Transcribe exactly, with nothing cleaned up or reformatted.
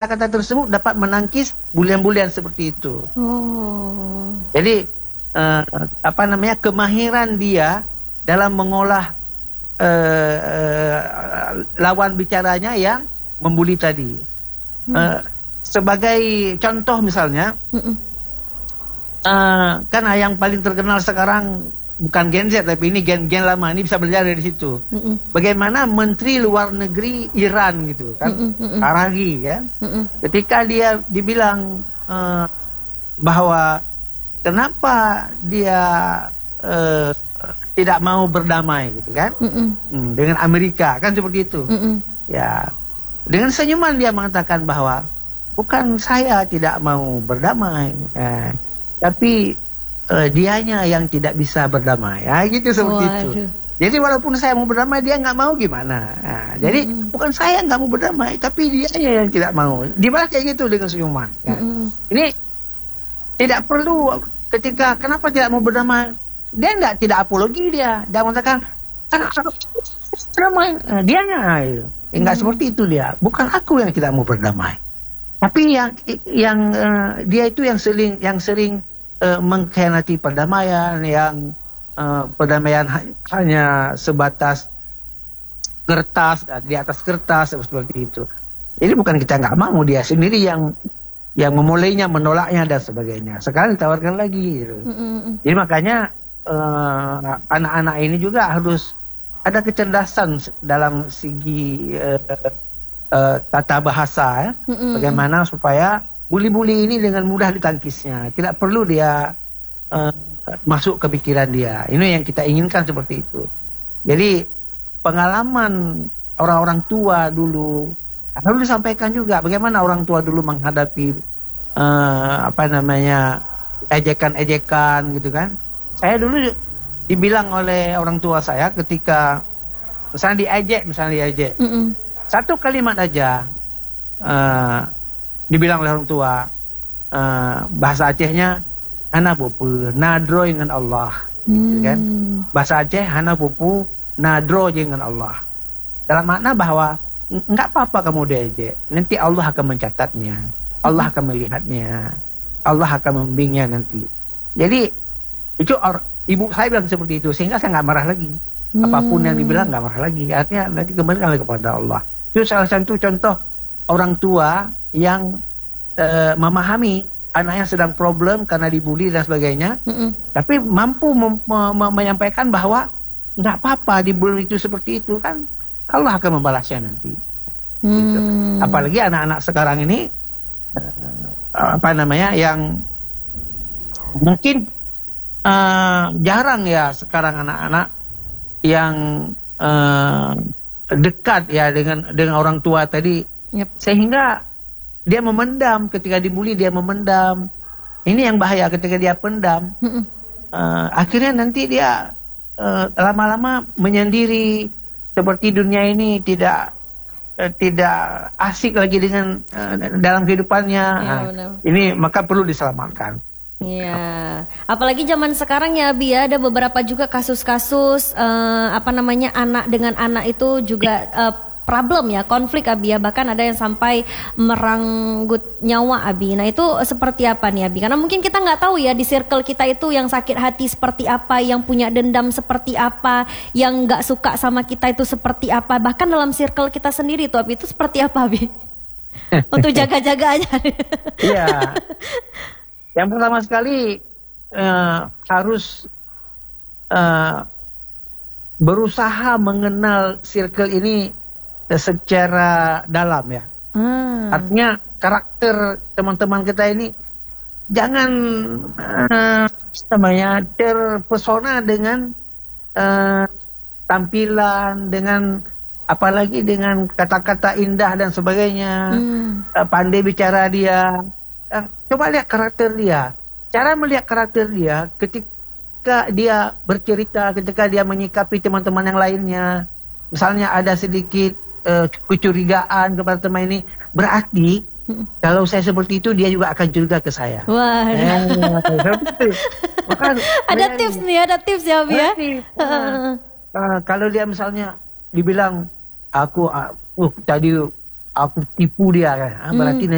kata-kata tersebut dapat menangkis bulian-bulian seperti itu. Oh. Jadi uh, apa namanya kemahiran dia dalam mengolah uh, uh, lawan bicaranya yang membuli tadi. Hmm. Uh, sebagai contoh misalnya, uh, kan yang paling terkenal sekarang bukan Gen Z tapi ini gen-gen lama ini bisa belajar dari situ. Mm-mm. Bagaimana Menteri Luar Negeri Iran gitu kan, mm-mm. Aragi ya, mm-mm. ketika dia dibilang uh, bahwa kenapa dia uh, tidak mau berdamai gitu kan, mm, dengan Amerika kan seperti itu. Mm-mm. Ya, dengan senyuman dia mengatakan bahwa bukan saya tidak mau berdamai, eh, tapi Uh, dianya yang tidak bisa berdamai, ya gitu seperti Waduh. itu. Jadi walaupun saya mau berdamai, dia nggak mau gimana? Nah, jadi mm-hmm. bukan saya nggak mau berdamai, tapi dianya yang tidak mau. Dibalas kayak gitu dengan senyuman. Ya. Mm-hmm. Ini tidak perlu ketika kenapa tidak mau berdamai, dia nggak tidak apologi dia, dia mengatakan kan berdamai, nah, dianya gitu. Nggak mm-hmm. seperti itu dia. Bukan aku yang tidak mau berdamai, tapi yang yang uh, dia itu yang sering yang sering Uh, mengkhianati perdamaian, yang uh, perdamaian ha hanya sebatas kertas, di atas kertas seperti itu. Jadi bukan kita nggak mau, dia sendiri yang yang memulainya, menolaknya dan sebagainya. Sekarang ditawarkan lagi gitu. Mm-hmm. Jadi makanya anak-anak uh, ini juga harus ada kecerdasan dalam segi uh, uh, tata bahasa ya. Mm-hmm. Bagaimana supaya bully-bully ini dengan mudah ditangkisnya. Tidak perlu dia uh, masuk ke pikiran dia. Ini yang kita inginkan seperti itu. Jadi pengalaman orang-orang tua dulu harus disampaikan juga. Bagaimana orang tua dulu menghadapi uh, apa namanya ejekan-ejekan gitu kan. Saya dulu dibilang oleh orang tua saya ketika misalnya diejek, misalnya diejek. Mm-mm. Satu kalimat aja. Uh, dibilang oleh orang tua, uh, bahasa Acehnya hana pupu nadro dengan Allah, hmm. gitu kan. Bahasa Aceh hana pupu nadro dengan Allah. Dalam makna bahwa nggak apa-apa kamu diejek, nanti Allah akan mencatatnya, Allah akan melihatnya, Allah akan membimbingnya nanti. Jadi itu or, ibu saya bilang seperti itu, sehingga saya nggak marah lagi. Hmm. Apapun yang dibilang nggak marah lagi. Artinya nanti kembalikan kepada Allah. Itu salah satu contoh orang tua yang uh, memahami anaknya sedang problem karena dibully dan sebagainya, mm-mm. tapi mampu mem- mem- menyampaikan bahwa nggak apa-apa dibully itu seperti itu kan, Allah akan membalasnya nanti. Mm. Gitu. Apalagi anak-anak sekarang ini uh, apa namanya yang mungkin uh, jarang ya sekarang anak-anak yang uh, dekat ya dengan dengan orang tua tadi, yep. sehingga dia memendam ketika dibully, dia memendam. Ini yang bahaya ketika dia pendam. Mm-mm. Uh, akhirnya nanti dia uh, lama-lama menyendiri, seperti dunia ini tidak uh, tidak asik lagi dengan uh, dalam kehidupannya. Ya, nah, ini maka perlu diselamatkan. Iya, apalagi zaman sekarang ya Abi, ada beberapa juga kasus-kasus uh, apa namanya anak dengan anak itu juga uh, problem ya, konflik Abi ya, bahkan ada yang sampai merenggut nyawa Abi. Nah itu seperti apa nih Abi? Karena mungkin kita nggak tahu ya di circle kita itu yang sakit hati seperti apa, yang punya dendam seperti apa, yang nggak suka sama kita itu seperti apa. Bahkan dalam circle kita sendiri tuh Abi, itu seperti apa Abi? Untuk jaga-jaga aja. Iya. Yang pertama sekali uh, harus uh, berusaha mengenal circle ini secara dalam ya. Hmm. Artinya karakter teman-teman kita ini jangan uh, namanya terpesona dengan uh, tampilan, dengan apalagi dengan kata-kata indah dan sebagainya. Hmm. Uh, pandai bicara dia. Uh, coba lihat karakter dia. Cara melihat karakter dia ketika dia bercerita, ketika dia menyikapi teman-teman yang lainnya. Misalnya ada sedikit uh, kecurigaan kepada teman ini, berarti hmm. kalau saya seperti itu dia juga akan curiga ke saya. Wah. Eh, Maka, ada tips nih, ada tips ya, Bi ya. Uh, uh, kalau dia misalnya dibilang aku uh, uh, tadi aku tipu dia kan, berarti hmm.